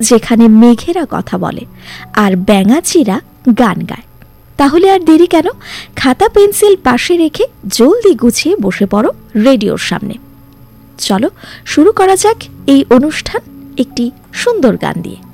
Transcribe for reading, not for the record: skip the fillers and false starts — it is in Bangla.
যেখানে মেঘেরা কথা বলে আর ব্যাঙাচিরা গান গায়। তাহলে আর দেরি কেন, খাতা পেন্সিল পাশে রেখে জলদি গুছিয়ে বসে পড়ো রেডিওর সামনে। চলো শুরু করা যাক এই অনুষ্ঠান একটি সুন্দর গান দিয়ে।